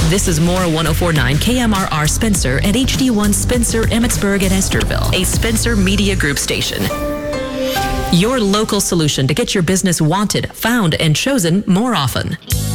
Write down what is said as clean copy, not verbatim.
This is Mora 1049 KMRR Spencer at HD1 Spencer, Emmitsburg, and Esterville, a Spencer Media Group station. Your local solution to get your business wanted, found, and chosen more often.